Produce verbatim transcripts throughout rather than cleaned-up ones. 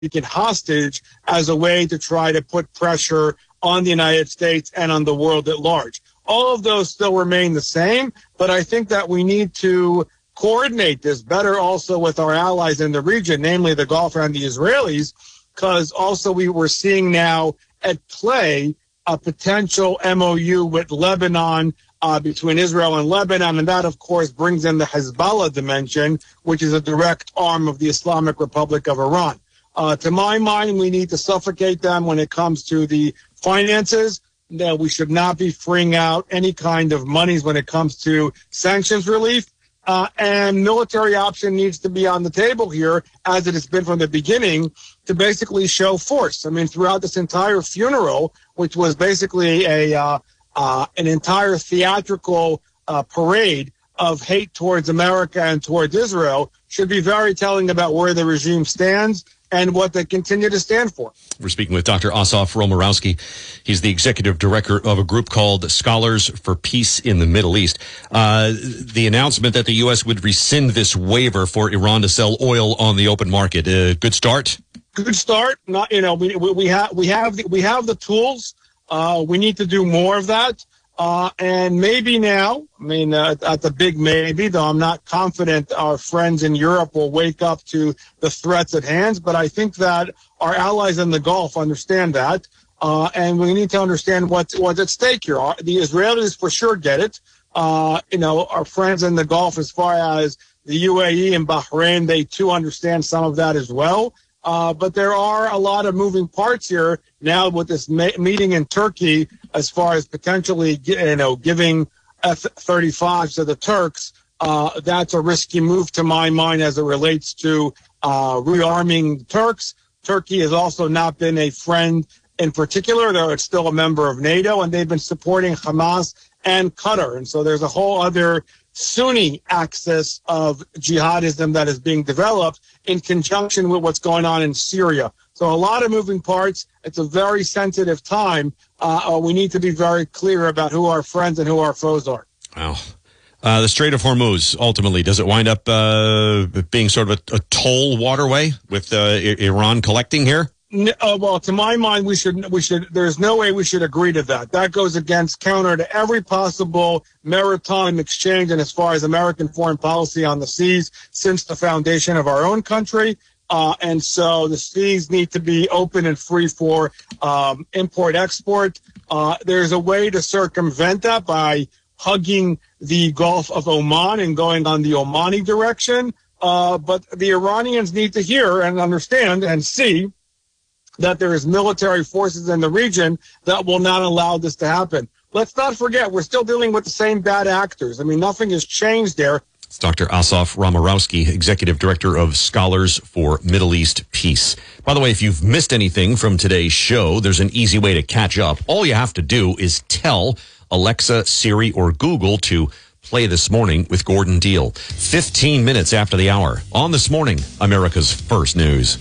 taken hostage as a way to try to put pressure on the United States and on the world at large. All of those still remain the same, but I think that we need to coordinate this better also with our allies in the region, namely the Gulf and the Israelis, because also we were seeing now at play a potential M O U with Lebanon, uh, between Israel and Lebanon, and that, of course, brings in the Hezbollah dimension, which is a direct arm of the Islamic Republic of Iran. Uh, to my mind, we need to suffocate them when it comes to the finances. That we should not be freeing out any kind of monies when it comes to sanctions relief. Uh, and military option needs to be on the table here, as it has been from the beginning, to basically show force. I mean, throughout this entire funeral, which was basically a uh, uh, an entire theatrical uh, parade of hate towards America and towards Israel, should be very telling about where the regime stands and what they continue to stand for. We're speaking with Doctor Asaf Romarowski. He's the executive director of a group called Scholars for Peace in the Middle East. Uh, the announcement that the U S would rescind this waiver for Iran to sell oil on the open market. Uh, good start? Good start. Not, you know, we, we, we have, we have, the, we have the tools. Uh, we need to do more of that. Uh, and maybe now, I mean, uh, at the big maybe, though I'm not confident our friends in Europe will wake up to the threats at hand, but I think that our allies in the Gulf understand that, uh, and we need to understand what's, what's at stake here. The Israelis for sure get it. Uh, you know, our friends in the Gulf, as far as the U A E and Bahrain, they too understand some of that as well. Uh, but there are a lot of moving parts here now with this ma- meeting in Turkey, as far as potentially, you know, giving F thirty-fives to the Turks. Uh, that's a risky move to my mind as it relates to uh, rearming the Turks. Turkey has also not been a friend in particular, though it's still a member of NATO, and they've been supporting Hamas and Qatar. And so there's a whole other Sunni axis of jihadism that is being developed in conjunction with what's going on in Syria. So a lot of moving parts. It's a very sensitive time. Uh, we need to be very clear about who our friends and who our foes are. Wow. Uh, the Strait of Hormuz, ultimately, does it wind up uh, being sort of a, a toll waterway with uh, I- Iran collecting here? No, uh, well, to my mind, we should, we should, there's no way we should agree to that. That goes against counter to every possible maritime exchange and as far as American foreign policy on the seas since the foundation of our own country. Uh, and so the seas need to be open and free for um, import-export. Uh, there's a way to circumvent that by hugging the Gulf of Oman and going on the Omani direction. Uh, but the Iranians need to hear and understand and see that there is military forces in the region that will not allow this to happen. Let's not forget, we're still dealing with the same bad actors. I mean, nothing has changed there. It's Doctor Asaf Romarowski, Executive Director of Scholars for Middle East Peace. By the way, if you've missed anything from today's show, there's an easy way to catch up. All you have to do is tell Alexa, Siri, or Google to play This Morning with Gordon Deal. fifteen minutes after the hour. On This Morning, America's First News.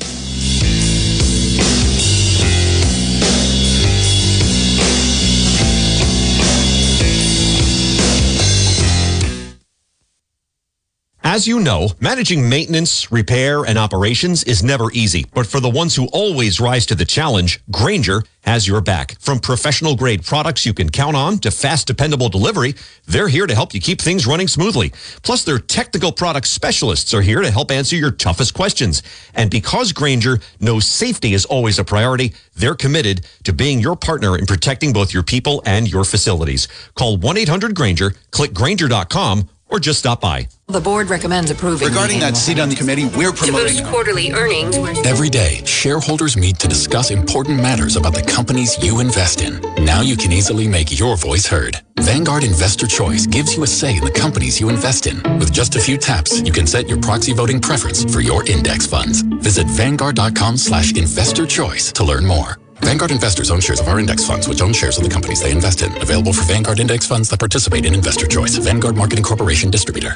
As you know, managing maintenance, repair, and operations is never easy. But for the ones who always rise to the challenge, Grainger has your back. From professional-grade products you can count on to fast, dependable delivery, they're here to help you keep things running smoothly. Plus, their technical product specialists are here to help answer your toughest questions. And because Grainger knows safety is always a priority, they're committed to being your partner in protecting both your people and your facilities. Call one eight hundred Grainger, click Grainger dot com, or just stop by. The board recommends approving. Regarding that seat on the committee, we're promoting... To boost quarterly earnings. Every day, shareholders meet to discuss important matters about the companies you invest in. Now you can easily make your voice heard. Vanguard Investor Choice gives you a say in the companies you invest in. With just a few taps, you can set your proxy voting preference for your index funds. Visit Vanguard.com slash investor choice to learn more. Vanguard investors own shares of our index funds, which own shares of the companies they invest in. Available for Vanguard index funds that participate in Investor Choice. Vanguard Marketing Corporation Distributor.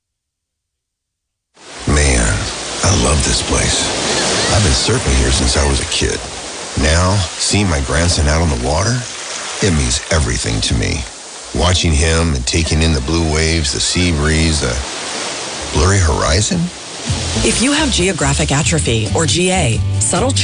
Man, I love this place. I've been surfing here since I was a kid. Now, seeing my grandson out on the water, it means everything to me. Watching him and taking in the blue waves, the sea breeze, the blurry horizon, If you have geographic atrophy or G A, subtle